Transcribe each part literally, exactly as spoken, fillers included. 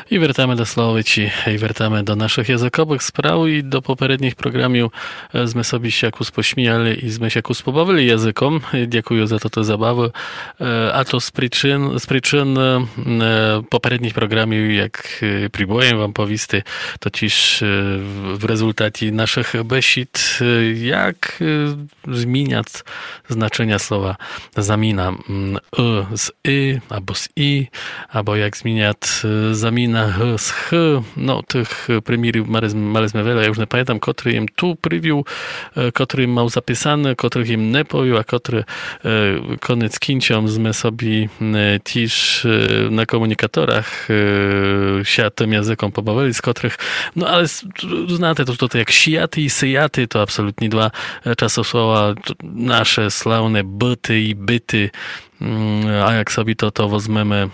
I wracamy do Slowici, i wracamy do naszych językowych spraw i do poprzednich programów sme sobie się jakoś pośmiali i sme się jakoś pobawili językom. Dziękuję za to te zabawy. A to z przyczyn, z przyczyn poprzednich programów, jak próbuję wam powiedzieć, to też w rezultacie naszych besid, jak zmieniać znaczenia słowa zamina e z y, albo z i, albo jak zmieniać zamina h z h. No, tych premierów malezme wiele, ja już nie pamiętam, który im tu przywiół, który im miał zapisane, których im nie pojął, a który koniec kinciom sme sobie też na komunikatorach się tym językom pobawili, z których, no ale znacie to, to jak sijaty i syjaty, to absolutnie dwa czasosłowa nasze sławne byty i byty, a jak sobie to, to wezmemy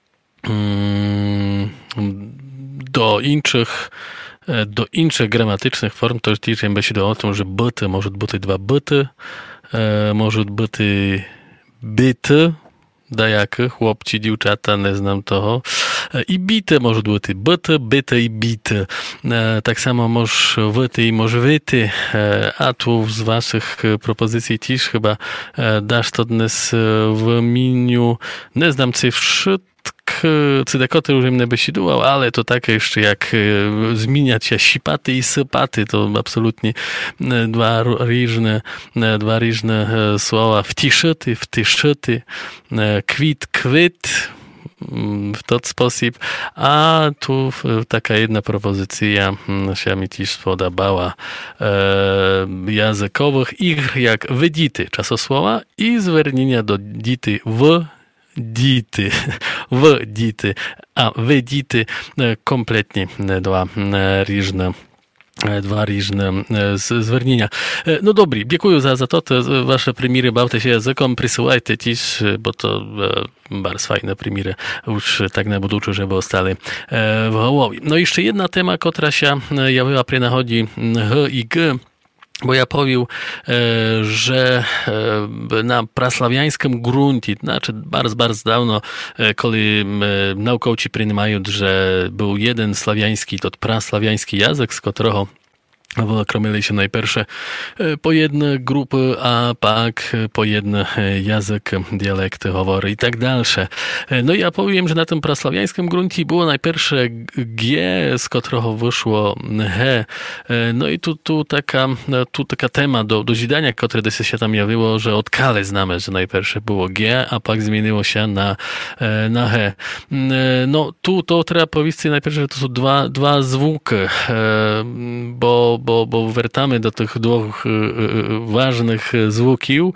do innych do innych gramatycznych form, to też będzie o tym, że byty może być dwa byty, może być byty, dajakie, chłopci, dziewczata, nie znam toho. I bite może być byty, byty i bity. Tak samo może wyty i może wyty. A tu z waszych propozycji też chyba dasz to dnes w imieniu, nie znam cyfr, cydekoty już im nie besidłował, ale to takie jeszcze jak zmieniać się sipaty i sypaty, to absolutnie dwa różne, dwa różne słowa. Wtiszyty, wtiszyty, kwit, kwit, w ten sposób. A tu taka jedna propozycja się mi też spodobała e, językowych, ich jak wydity czasosłowa i zwernienia do dity w dity, w dity, a wy dity kompletnie dwa różne dwa różne zwernienia. No dobry, dziękuję za, za to, te wasze premiery, bawcie się językom, przysyłajcie też, bo to bardzo fajne premiery, już tak na buduczy, żeby ostali w głowie. No jeszcze jedna tema, która się jawiła przy nachodzi H i G, bo ja powiem, że na praslawiańskim gruncie, znaczy bardzo, bardzo dawno, kiedy naukowcy przyjmują, że był jeden slawiański, to praslawiański język, z którego wykromili się najpierw po jedne grupy, a pak po jeden język, dialekty, howory i tak dalsze. No i ja powiem, że na tym praslawiańskim gruncie było najpierw G, z którego wyszło He. No i tu, tu, taka, tu taka tema do, do zidania, które się tam jawiło, że od kale znamy, że najpierw było G, a pak zmieniło się na, na He. No tu to trzeba powiedzieć najpierw, że to są dwa, dwa zwuki, bo bo, bo wracamy do tych dwóch ważnych zwuków,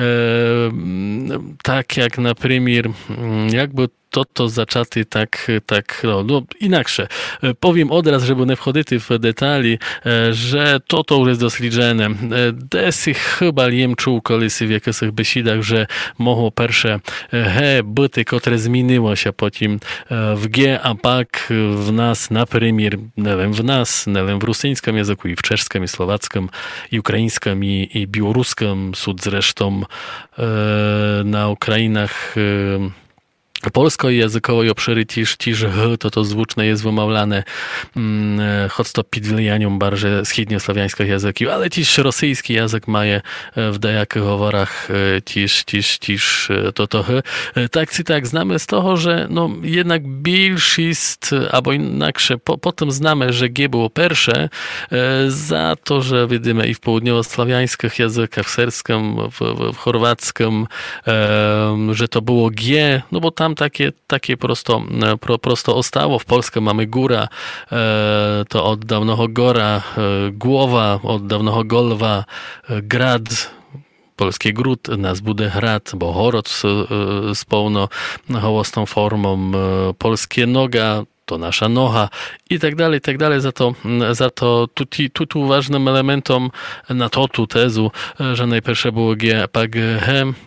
tak jak na przykład jakby to to zaczęty tak, tak no, no inaczej. Powiem od razu, żeby nie wchodzić w detali, że to to już jest doświadczone. Desy chyba jem czuł kolись w jakichś besidach, że mogło pierwsze he, byty, które zmieniło się potem w G, a pak w nas, na przykład, nie wiem, w nas, nie wiem, w rosyjskim języku i w czeskim, i słowackim, i ukraińskim, i, i białoruskim, sud zresztą na Ukrainach polskojęzykowej obszary też, też h, to to zvuczne jest wymawlane, choć to pod wpływem bardziej wschodniosłowiańskich języków, ale też rosyjski język ma w dajakich howorach też, też, też to to h. Tak czy tak znamy z tego, że no jednak większość, albo inaczej, po, potem znamy, że G było pierwsze, za to, że widzimy i w południowo-słowiańskich językach, w serbskim, w, w, w chorwackim, że to było G, no bo tam takie, takie prosto, pro, prosto ostało. W Polsce mamy góra, e, to od dawnego gora, e, głowa, od dawnego golwa, e, grad, polski gród, nas bude hrad, bo horod e, z pełno hołostą formą, e, polskie noga, to nasza noga i tak dalej, i tak dalej. Za to, za to tu, tu, tu ważnym elementem na to tu tezu, że najpierw było G, a pak He.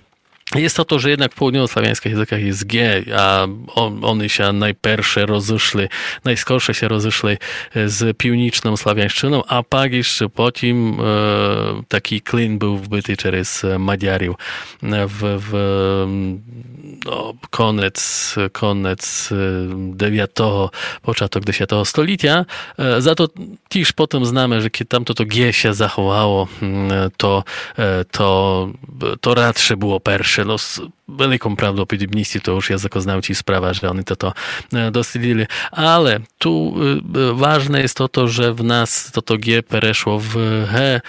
Jest to to, że jednak w południowo-sławiańskich językach jest G, a on, one się najpierwsze rozeszły, najskorsze się rozeszły z piwniczną sławiańszczyną, a pak jeszcze po tym e, taki klin był wbyty przez Madziariów w, w no, koniec, koniec dziewiątego, początek dziesiątego stulecia. E, za to też potem znamy, że kiedy tamto to G się zachowało, to, to, to radsze było pierwsze. No, z wielką prawdopodobnością to już językoznawcy sprawa, że oni to to dostylili. Ale tu ważne jest to, to że w nas to to G przeszło w H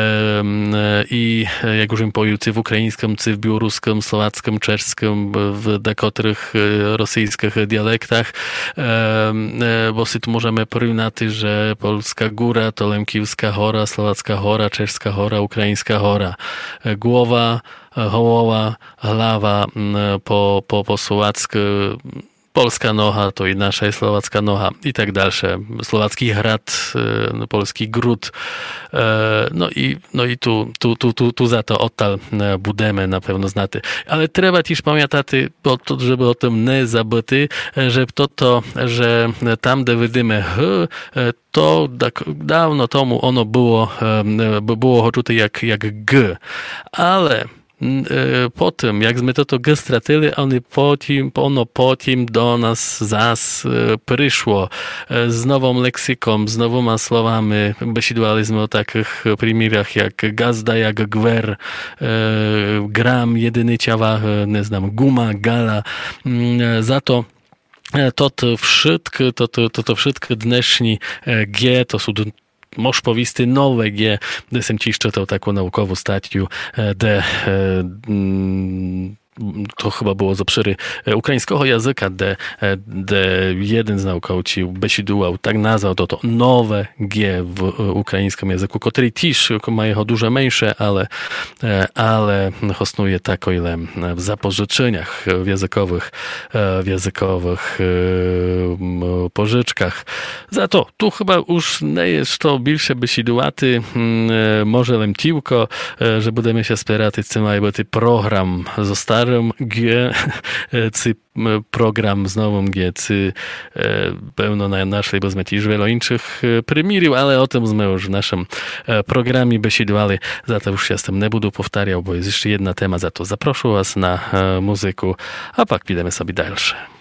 i jak już im powiedział, w ukraińskim, w białoruskim, słowackim, czeskim, w dekotrych rosyjskich dialektach, bo si tu możemy porównać, że polska góra to Lemkiewska Hora, słowacka Hora, czeska Hora, ukraińska Hora. Głowa, hołowa, hlawa po, po, po słowacku, polska noha to i nasza jest słowacka noha i tak dalsze. Słowacki hrad, polski gród. No i, no i tu, tu, tu, tu, tu za to otal budemy na pewno znaty. Ale trzeba też pamiętać, żeby o tym nie zabyty, że to to, że tam, gdzie widzimy H, to dawno temu ono było, było chociaż jak, jak G. Ale po tym, jak my to to G stratyli, one potem, ono potem do nas zas przyszło z nową leksyką, z nowymi słowami. Besidowaliśmy o takich przymierach jak gazda, jak gwer, gram, jedyny ciała, nie znam, guma, gala. Za to to to wszystko, to, to, to, to wszystko dnešní G, to są moż powisty nowe G, gdy sam ci czytał taką naukową statiu, de to chyba było z obszyry ukraińskiego języka, de, de jeden z naukowców besiduał, tak nazwał to to nowe G w ukraińskim języku, który też ma jego dużo mniejsze, ale, ale hosnuje tak, o ile w zapożyczeniach w językowych, w językowych pożyczkach. Za to tu chyba już nie jest to bliższe besidułaty, może lemtiłko, że będziemy się spierać, co ma być program został G, cy program z nową G, cy pełno na naszej bezmeci wielu innych przymirił, ale o tym my już w naszym programie besidowali, za to już się z tym nie będę powtarzał, bo jest jeszcze jedna tema, za to zaproszę was na muzyku, a pak pójdziemy sobie dalsze.